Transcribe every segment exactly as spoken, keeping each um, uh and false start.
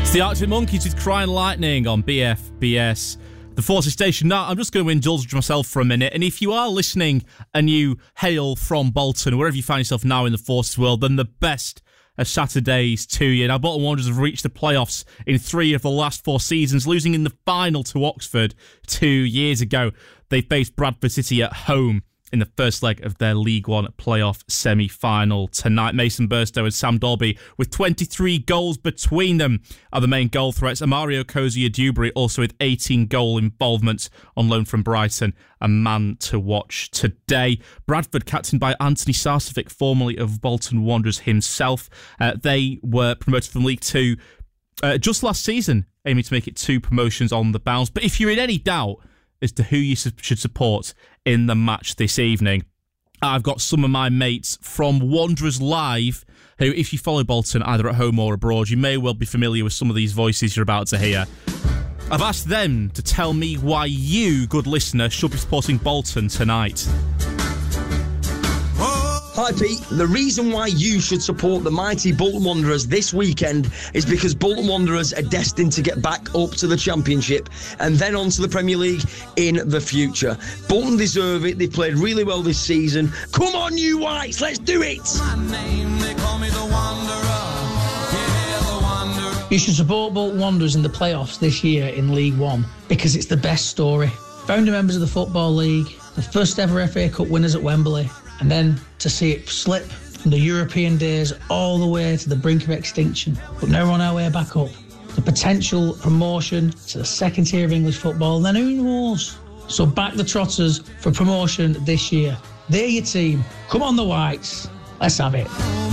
It's the Arctic Monkeys with Crying Lightning on B F B S, the Forces Station. Now, I'm just going to indulge myself for a minute, and if you are listening and you hail from Bolton, wherever you find yourself now in the Forces world, then the best of Saturdays to you. Now, Bolton Wanderers have reached the playoffs in three of the last four seasons, losing in the final to Oxford two years ago. They faced Bradford City at home in the first leg of their League One playoff semi-final tonight. Mason Burstow and Sam Dolby with twenty-three goals between them are the main goal threats. And Mario Cozier-Dewberry also with eighteen goal involvements on loan from Brighton, a man to watch today. Bradford, captained by Anthony Sarcevic, formerly of Bolton Wanderers himself. Uh, they were promoted from League Two uh, just last season, aiming to make it two promotions on the bounce. But if you're in any doubt as to who you su- should support in the match this evening, I've got some of my mates from Wanderers Live who, if you follow Bolton either at home or abroad, you may well be familiar with some of these voices you're about to hear. I've asked them to tell me why you, good listener, should be supporting Bolton tonight. Hi Pete, the reason why you should support the mighty Bolton Wanderers this weekend is because Bolton Wanderers are destined to get back up to the Championship and then on to the Premier League in the future. Bolton deserve it, they've played really well this season. Come on you Whites, let's do it! My name, they call me the Wanderer. Yeah, the Wanderer. You should support Bolton Wanderers in the playoffs this year in League One because it's the best story. Founder members of the Football League, the first ever F A Cup winners at Wembley, and then to see it slip from the European days all the way to the brink of extinction, but now we're on our way back up. The potential promotion to the second tier of English football, and then who knows? So back the Trotters for promotion this year. They're your team. Come on the Whites. Let's have it.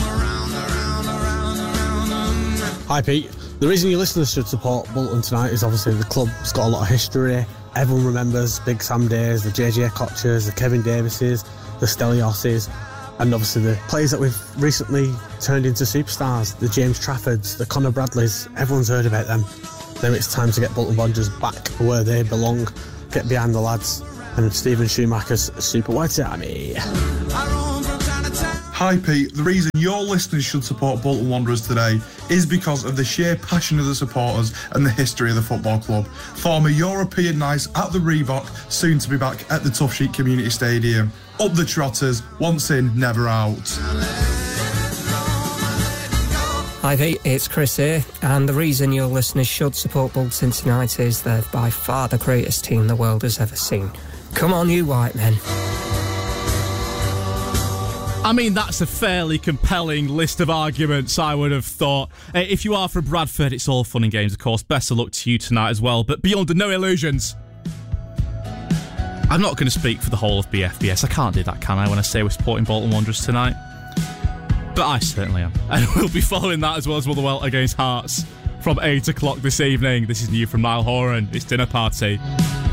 Hi Pete. The reason your listeners should support Bolton tonight is obviously the club's got a lot of history. Everyone remembers Big Sam Days, the J J Kochers, the Kevin Davises, the Stelioses, and obviously the players that we've recently turned into superstars, the James Traffords, the Conor Bradleys. Everyone's heard about them. Now it's time to get Bolton Wanderers back where they belong, get behind the lads, and Stephen Schumacher's Super White Army. Hi Pete, the reason your listeners should support Bolton Wanderers today is because of the sheer passion of the supporters and the history of the football club. Former European nights at the Reebok, soon to be back at the Tough Sheet Community Stadium. Up the Trotters, once in, never out. Hi Pete, it's Chris here, and the reason your listeners should support Bolton tonight is they're by far the greatest team the world has ever seen. Come on you white men. I mean, that's a fairly compelling list of arguments, I would have thought. Uh, if you are from Bradford, it's all fun and games, of course. Best of luck to you tonight as well. But beyond no illusions, I'm not going to speak for the whole of B F B S. I can't do that, can I, when I say we're supporting Bolton Wanderers tonight? But I certainly am. And we'll be following that as well as Motherwell against Hearts from eight o'clock this evening. This is new from Niall Horan. It's Dinner Party.